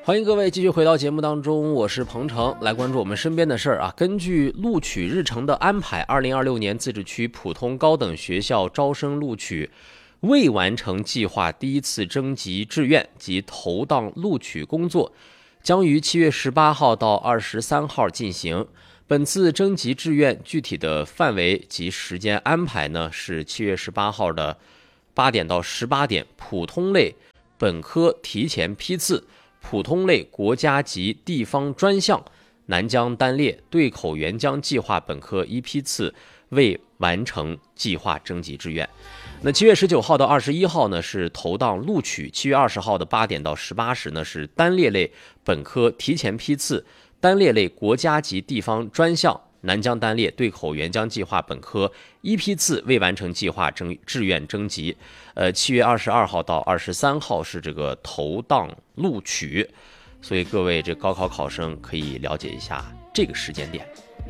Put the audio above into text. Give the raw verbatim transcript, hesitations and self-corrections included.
欢迎各位继续回到节目当中，我是彭程，来关注我们身边的事儿啊。根据录取日程的安排，二零二六年自治区普通高等学校招生录取未完成计划第一次征集志愿及投档录取工作将于七月十八号到二十三号进行。本次征集志愿具体的范围及时间安排呢，是七月十八号的八点到十八点，普通类本科提前批次，普通类国家级地方专项南疆单列对口援疆计划本科一批次未完成计划征集志愿。那七月十九号到二十一号呢是投档录取，七月二十号的八点到十八时呢是单列类本科提前批次，单列类国家级地方专项南疆单列对口援疆计划本科一批次未完成计划征志愿征集。呃，七月二十二号到二十三号是这个投档录取，所以各位这高考考生可以了解一下这个时间点。